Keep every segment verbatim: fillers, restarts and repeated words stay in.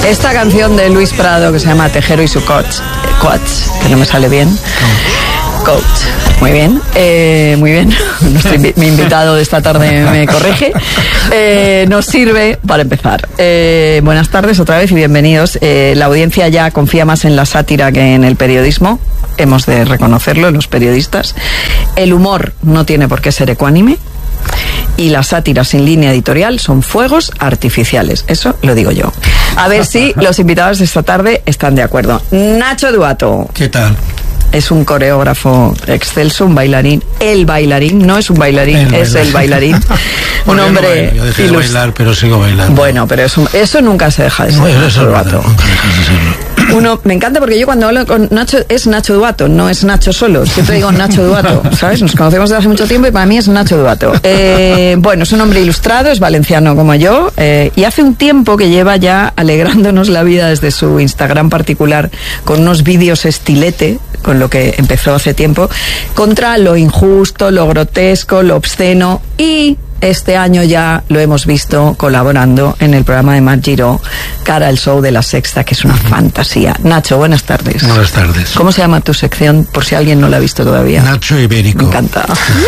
Esta canción de Luis Prado que se llama Tejero y su coach, coach, que no me sale bien. Coach, muy bien, eh, muy bien. Nuestro invi- mi invitado de esta tarde me corrige. Eh, nos sirve para empezar. Eh, buenas tardes otra vez y bienvenidos. Eh, la audiencia ya confía más en la sátira que en el periodismo. Hemos de reconocerlo, los periodistas. El humor no tiene por qué ser ecuánime. Y las sátiras sin línea editorial son fuegos artificiales. Eso lo digo yo. A ver si los invitados de esta tarde están de acuerdo. Nacho Duato. ¿Qué tal? Es un coreógrafo excelso, un bailarín. El bailarín, no es un bailarín, el es bailarín. el bailarín. Un Bueno, hombre. Yo, no bailo, yo dejé de ilust- bailar, pero sigo bailando. Bueno, pero eso, eso nunca se deja de ser. Bueno, eso Nacho es verdad, Duato. nunca dejas de serlo. Uno, me encanta porque yo cuando hablo con Nacho, es Nacho Duato, no es Nacho solo. Siempre digo Nacho Duato, ¿sabes? Nos conocemos desde hace mucho tiempo y para mí es Nacho Duato. Eh, bueno, es un hombre ilustrado, es valenciano como yo, eh, y hace un tiempo que lleva ya alegrándonos la vida desde su Instagram particular con unos vídeos estilete, con lo que empezó hace tiempo, contra lo injusto, lo grotesco, lo obsceno, y este año ya lo hemos visto colaborando en el programa de Mar Giró, Cara al Show de La Sexta, que es una fantasía. Nacho, buenas tardes. Buenas tardes. ¿Cómo se llama tu sección, por si alguien no la ha visto todavía? Nacho Ibérico. Me encanta.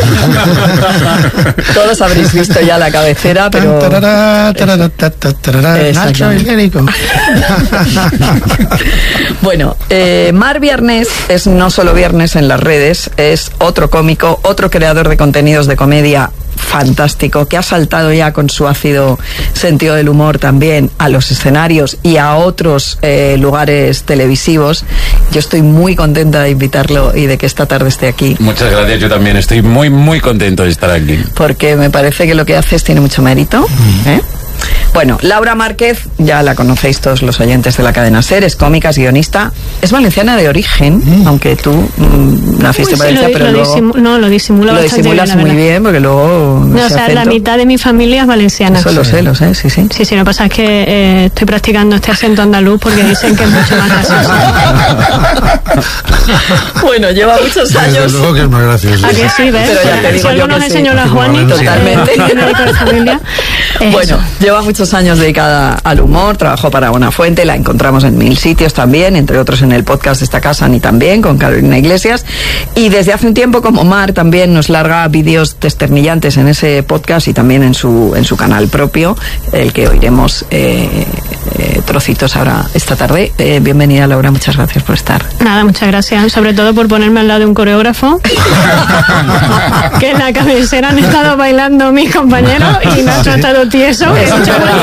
Todos habréis visto ya la cabecera, pero... Tarará, tarará, ta, ta, tarará. Nacho Ibérico. Bueno, eh, Mar Viernes es no solo viernes en las redes, es otro cómico, otro creador de contenidos de comedia fantástico, que ha saltado ya con su ácido sentido del humor también a los escenarios y a otros eh, lugares televisivos. Yo estoy muy contenta de invitarlo y de que esta tarde esté aquí. Muchas gracias, yo también estoy muy, muy contento de estar aquí. Porque me parece que lo que haces tiene mucho mérito, ¿eh? Bueno, Laura Márquez, ya la conocéis todos los oyentes de la cadena SER, es cómica, es guionista, es valenciana de origen, mm. aunque tú mm, naciste en Uy, sí, Valencia, lo, pero lo luego... disimu- no, lo disimula Lo bastante disimulas bien, la muy verdad. bien, porque luego... No, o ese sea, la acento- mitad de mi familia es valenciana. Eso lo sé, lo sé, sí, sí. Sí, sí, lo que pasa es que eh, estoy practicando este acento andaluz porque dicen que es mucho más gracioso. Bueno, lleva muchos Desde años... luego que es más gracioso. ¿A que sí, ves? Pero ya te digo Si algo yo nos que sí. enseñó la Juani, Totalmente. eh, médico de familia, es Bueno, eso. lleva muchos años dedicada al humor, trabajó para Buenafuente, la encontramos en mil sitios también, entre otros en el podcast de esta casa, ni también, con Carolina Iglesias, y desde hace un tiempo, como Mar, también nos larga vídeos desternillantes en ese podcast y también en su en su canal propio, el que oiremos eh, eh, trocitos ahora esta tarde. Eh, bienvenida, Laura, muchas gracias por estar. Nada, muchas gracias, sobre todo por ponerme al lado de un coreógrafo que en la cabecera han estado bailando mis compañeros y Nacho ha estado tieso. Eso,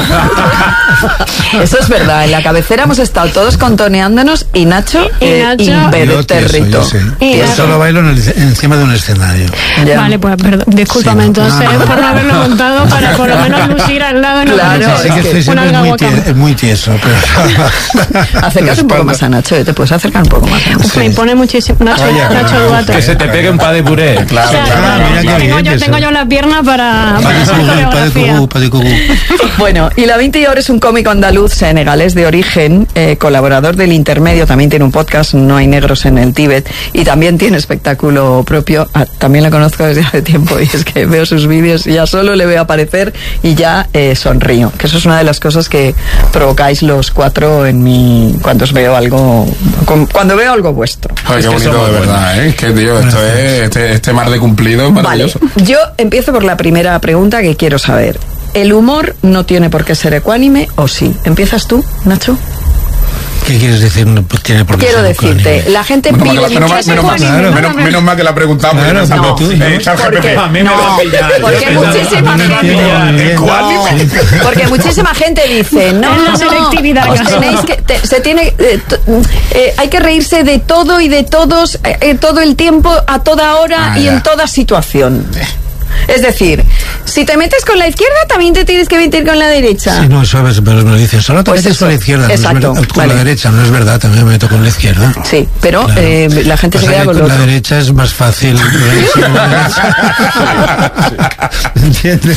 Eso es verdad, en la cabecera hemos estado todos contoneándonos y Nacho, Y eh, Nacho- Yo tieso, impertérrito. yo sé. Y Yo Nacho- solo bailo en el- encima de un escenario. Ya. Vale, pues perdón, discúlpame Sí, no, entonces no, no. por no haberlo montado para por lo menos lucir al lado y no Claro, parecer Sí que es estoy una siempre muy, algahuaca. tie- muy tieso. Pero... Acércate un poco más a Nacho, ¿eh? Te puedes acercar un poco más. ¿eh? Uf, me impone muchísimo. Nacho, Vaya, Nacho Duato. Que se te pegue un pa de puré. Claro, O sea, claro, mira qué tengo, bien yo, que tengo eso. yo las piernas para, para hacer coreografía. Bueno, y la Vinti ahora es un cómico andaluz senegalés de origen, eh, colaborador del Intermedio, también tiene un podcast, No hay negros en el Tíbet, y también tiene espectáculo propio. Ah, también la conozco desde hace tiempo y es que veo sus vídeos y ya solo le veo aparecer y ya eh, sonrío, que eso es una de las cosas que provocáis los cuatro en mi cuando os veo algo, con- cuando veo algo vuestro. Joder, Es qué que bonito, somos de verdad, ¿eh? Que, tío, esto es, este, este mar de cumplido es Vale, maravilloso. yo empiezo por la primera pregunta que quiero saber. ¿El humor no tiene por qué ser ecuánime o sí? ¿Empiezas tú, Nacho? ¿Qué quieres decir? No pues tiene por qué Quiero ser decirte, ecuánime. la gente Menos mal, pide que- menos, mal- mucho menos, mal- ecuánime, claro. menos- menos mal que la preguntamos. Claro, pensando, porque tú- eh, chat porque- G P T. A mí me no, va a pillar. porque Yo pensaba- muchísima no gente, entiendo. Ecuánime. porque muchísima gente dice, no, Es la no, selectividad, os claro. tenéis que, te- se tiene, eh, t- eh, hay que reírse de todo y de todos, eh, eh, todo el tiempo, a toda hora Ah, y ya. en toda situación. Es decir, si te metes con la izquierda, también te tienes que meter con la derecha. Sí, no, eso a veces me lo dicen. Solo te Pues metes eso, con la izquierda, no es exacto, verdad, con vale. la derecha, no es verdad, también me meto con la izquierda. Sí, pero Claro. eh, la gente se Pasa queda que con lo la otro. derecha es más fácil. reírse con la derecha. ¿Entiendes?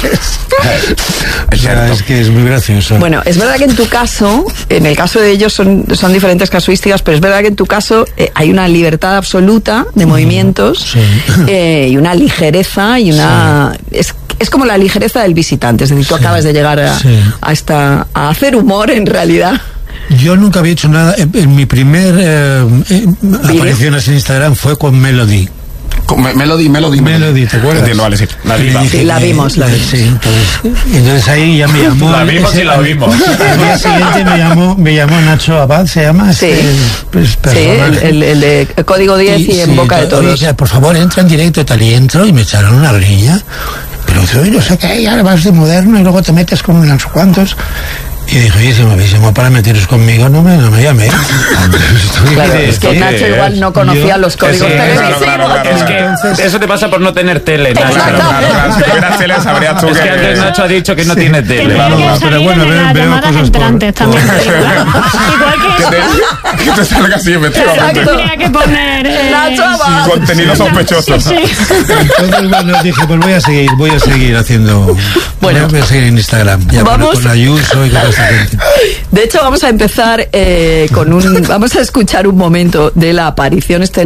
O sea, es que es muy gracioso. Bueno, es verdad que en tu caso, en el caso de ellos son, son diferentes casuísticas, pero es verdad que en tu caso eh, hay una libertad absoluta de movimientos sí. eh, y una ligereza y una... Es, es como la ligereza del visitante, es decir, tú Sí. acabas de llegar a, Sí. a, esta, a hacer humor en realidad. Yo nunca había hecho nada. En, en mi primer eh, eh, aparición en Instagram fue con Melody. Con Me- Melody, Melody, Melody, ¿te acuerdas? Entiendo, vale, sí. La Y le diva. dije Sí, la que- vimos, la vimos. Sí, entonces, entonces ahí ya me llamó. La vimos ese- y la vimos. Al día siguiente me llamó, me llamó Nacho Abad, se llama. Sí. Este, pues, Sí, personaje. el, el de Código diez y, en sí, boca de todo- todos. y decía, por favor, entra en directo y tal. Y entro y me echaron una riña. Pero tú no sé qué, y ahora vas de moderno y luego te metes con unos cuantos. Y dije, oye, si me habéis llamado para meteros conmigo, no me, no me llaméis. Claro, ¿Qué es que es? Nacho ¿Qué igual es? no conocía Yo- los códigos Sí, televisivos. claro, claro, Es claro. que eso te pasa por no tener tele, Nacho. Claro, claro, claro. Si tuvieras tele, sabrías tú Es que antes Nacho ha dicho que no tiene tele. Tendría Claro, que pero salir bueno, en veo- las veo llamadas cosas por- entrantes también. por- Igual que Que te, que te salga así, efectivamente. Exacto. tendría que poner... eh, Nacho Abad. Contenido sospechoso. Sí, sí. Entonces, bueno, dije, pues voy a seguir, voy a seguir haciendo. Bueno. voy a seguir en Instagram. Ya Vamos. con Ayuso y con esta gente. De hecho, vamos a empezar eh, con un. Vamos a escuchar un momento de la aparición este